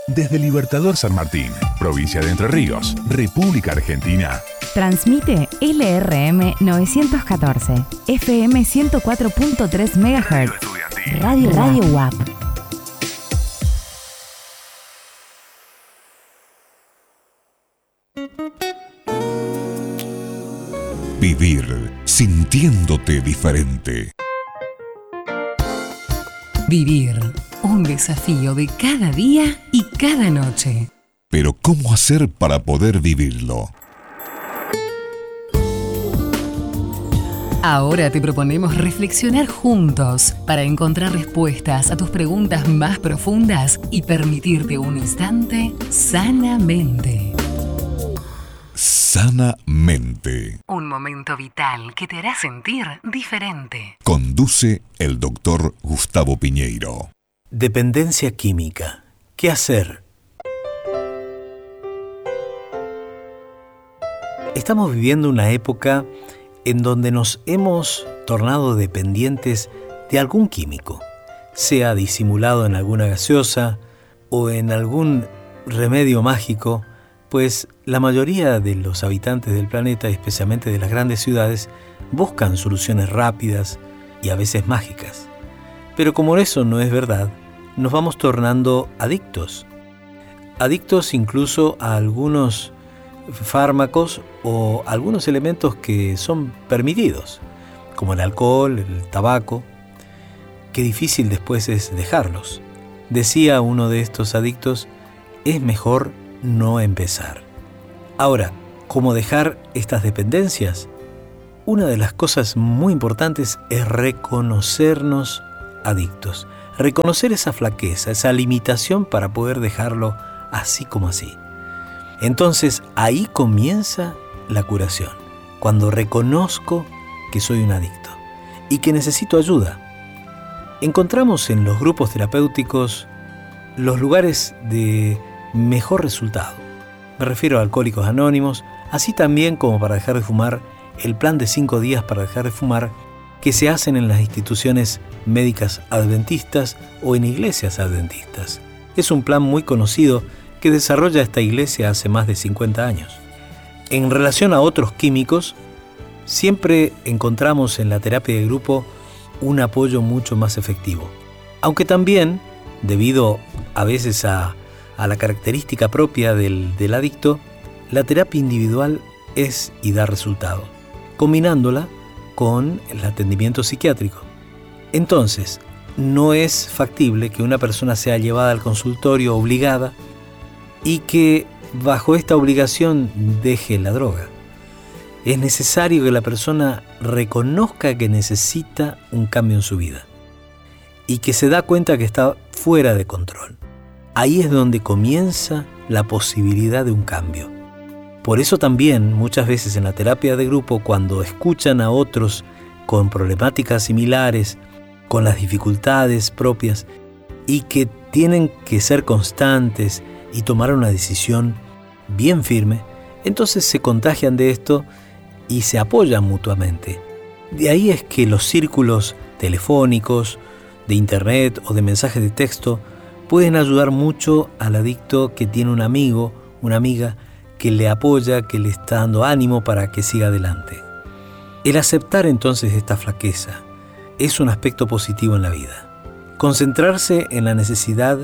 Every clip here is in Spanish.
Desde Libertador San Martín, provincia de Entre Ríos, República Argentina. Transmite LRM 914, FM 104.3 MHz. Radio WAP. Vivir sintiéndote diferente. Vivir, un desafío de cada día y cada noche. Pero ¿cómo hacer para poder vivirlo? Ahora te proponemos reflexionar juntos para encontrar respuestas a tus preguntas más profundas y permitirte un instante sanamente. Sanamente. Un momento vital que te hará sentir diferente. Conduce el doctor Gustavo Piñeiro. Dependencia química. ¿Qué hacer? Estamos viviendo una época en donde nos hemos tornado dependientes de algún químico, sea disimulado en alguna gaseosa o en algún remedio mágico, pues la mayoría de los habitantes del planeta, especialmente de las grandes ciudades, buscan soluciones rápidas y a veces mágicas. Pero como eso no es verdad, nos vamos tornando adictos. Adictos incluso a algunos fármacos o algunos elementos que son permitidos, como el alcohol, el tabaco. Qué difícil después es dejarlos. Decía uno de estos adictos, es mejor no empezar. Ahora, ¿cómo dejar estas dependencias? Una de las cosas muy importantes es reconocernos adictos. Reconocer esa flaqueza, esa limitación para poder dejarlo así como así. Entonces ahí comienza la curación, cuando reconozco que soy un adicto y que necesito ayuda. Encontramos en los grupos terapéuticos los lugares de mejor resultado. Me refiero a Alcohólicos Anónimos, así también como para dejar de fumar, el plan de 5 días para dejar de fumar que se hacen en las instituciones médicas adventistas o en iglesias adventistas. Es un plan muy conocido que desarrolla esta iglesia hace más de 50 años. En relación a otros químicos, siempre encontramos en la terapia de grupo un apoyo mucho más efectivo. Aunque también, debido a veces a la característica propia del adicto, la terapia individual es y da resultado, combinándola con el atendimiento psiquiátrico. Entonces, no es factible que una persona sea llevada al consultorio obligada y que bajo esta obligación deje la droga. Es necesario que la persona reconozca que necesita un cambio en su vida y que se da cuenta que está fuera de control. Ahí es donde comienza la posibilidad de un cambio. Por eso también muchas veces en la terapia de grupo, cuando escuchan a otros con problemáticas similares, con las dificultades propias y que tienen que ser constantes y tomar una decisión bien firme, entonces se contagian de esto y se apoyan mutuamente. De ahí es que los círculos telefónicos, de internet o de mensajes de texto pueden ayudar mucho al adicto que tiene un amigo, una amiga que le apoya, que le está dando ánimo para que siga adelante. El aceptar entonces esta flaqueza es un aspecto positivo en la vida. Concentrarse en la necesidad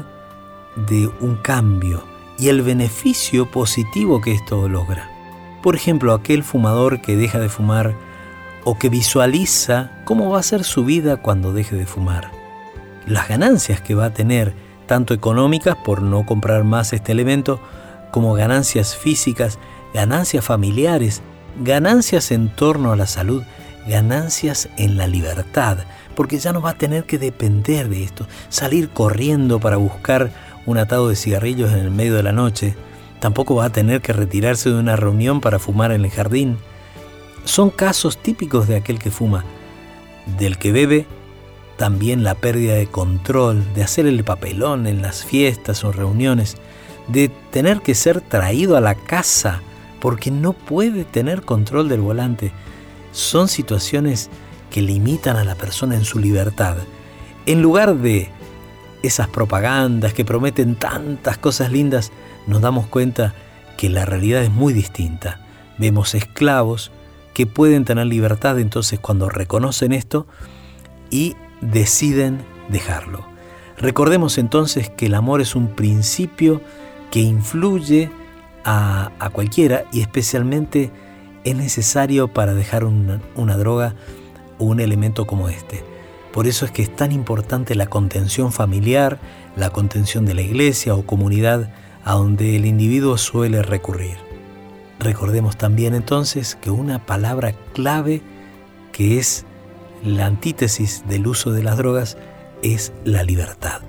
de un cambio y el beneficio positivo que esto logra. Por ejemplo, aquel fumador que deja de fumar o que visualiza cómo va a ser su vida cuando deje de fumar. Las ganancias que va a tener, tanto económicas por no comprar más este elemento, como ganancias físicas, ganancias familiares, ganancias en torno a la salud, ganancias en la libertad, porque ya no va a tener que depender de esto, salir corriendo para buscar un atado de cigarrillos en el medio de la noche, tampoco va a tener que retirarse de una reunión para fumar en el jardín. Son casos típicos de aquel que fuma. Del que bebe, también la pérdida de control, de hacer el papelón en las fiestas o reuniones, de tener que ser traído a la casa porque no puede tener control del volante. Son situaciones que limitan a la persona en su libertad. En lugar de esas propagandas que prometen tantas cosas lindas, nos damos cuenta que la realidad es muy distinta. Vemos esclavos que pueden tener libertad entonces cuando reconocen esto y deciden dejarlo. Recordemos entonces que el amor es un principio que influye a cualquiera y especialmente es necesario para dejar una droga o un elemento como este. Por eso es que es tan importante la contención familiar, la contención de la iglesia o comunidad a donde el individuo suele recurrir. Recordemos también entonces que una palabra clave que es la antítesis del uso de las drogas es la libertad.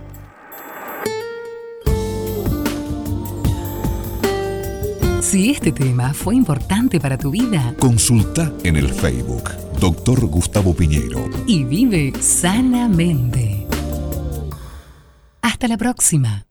Si este tema fue importante para tu vida, consulta en el Facebook Dr. Gustavo Piñeiro y vive sanamente. Hasta la próxima.